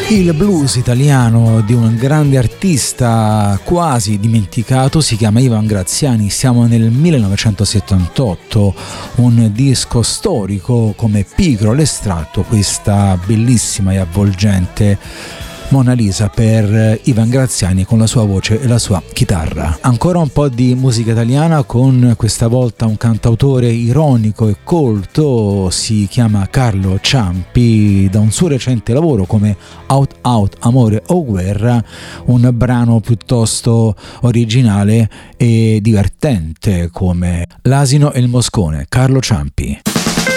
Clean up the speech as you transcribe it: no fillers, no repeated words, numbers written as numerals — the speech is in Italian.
Il blues italiano di un grande artista quasi dimenticato si chiama Ivan Graziani. Siamo nel 1978, un disco storico come Picro l'estratto, questa bellissima e avvolgente Mona Lisa per Ivan Graziani con la sua voce e la sua chitarra. Ancora un po' di musica italiana con questa volta un cantautore ironico e colto, si chiama Carlo Ciampi, da un suo recente lavoro come Out Out, Amore o Guerra, un brano piuttosto originale e divertente come L'asino e il moscone. Carlo Ciampi.